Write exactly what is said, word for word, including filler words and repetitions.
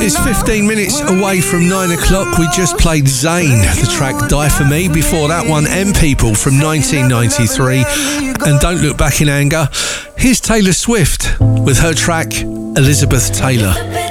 It's fifteen minutes away from nine o'clock. We just played Zayn, the track Die For Me. Before that one, M People from nineteen ninety-three. And Don't Look Back in Anger. Here's Taylor Swift with her track Elizabeth Taylor.